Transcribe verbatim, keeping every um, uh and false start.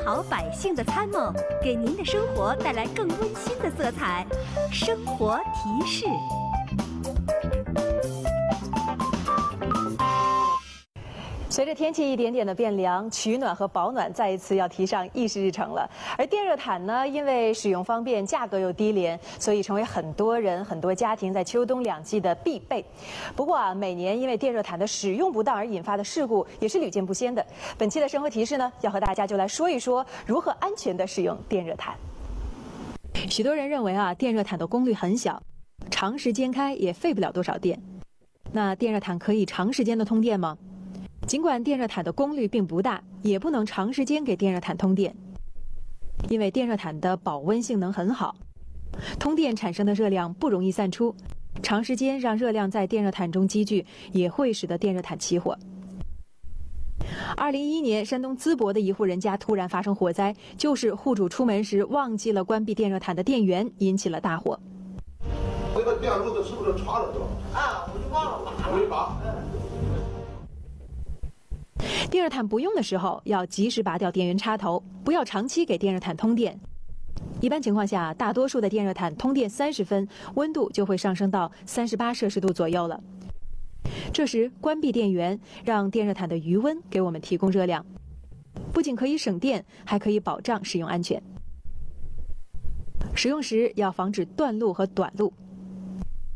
好百姓的参谋，给您的生活带来更温馨的色彩。生活提示。 随着天气一点点的变凉，取暖和保暖再一次要提上议事日程了。而电热毯呢，因为使用方便、价格又低廉，所以成为很多人、很多家庭在秋冬两季的必备。不过啊，每年因为电热毯的使用不当而引发的事故也是屡见不鲜的。本期的生活提示呢，要和大家就来说一说如何安全地使用电热毯。许多人认为啊，电热毯的功率很小，长时间开也费不了多少电。那电热毯可以长时间的通电吗？尽管电热毯的功率并不大，也不能长时间给电热毯通电，因为电热毯的保温性能很好，通电产生的热量不容易散出，长时间让热量在电热毯中积聚，也会使得电热毯起火。二零一一年，山东淄博的一户人家突然发生火灾，就是户主出门时忘记了关闭电热毯的电源，引起了大火。 这个电路子是不是插了是吧？ 啊，我就忘了拔。 我没拔。 电热毯不用的时候，要及时拔掉电源插头，不要长期给电热毯通电。一般情况下，大多数的电热毯通电三十分，温度就会上升到三十八摄氏度左右了。这时关闭电源，让电热毯的余温给我们提供热量，不仅可以省电，还可以保障使用安全。使用时要防止断路和短路。